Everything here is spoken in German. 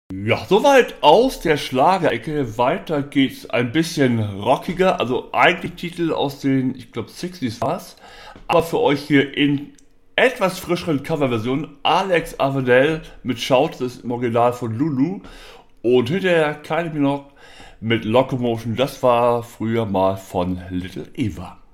Ja, soweit aus der Schlagerecke. Weiter geht's ein bisschen rockiger. Also eigentlich Titel aus den, ich glaube, 60s war's. Aber für euch hier in etwas frischeren Coverversion Alex Avedel mit Shout, das ist im Original von Lulu. Und hinterher Kylie Minogue mit Locomotion, das war früher mal von Little Eva.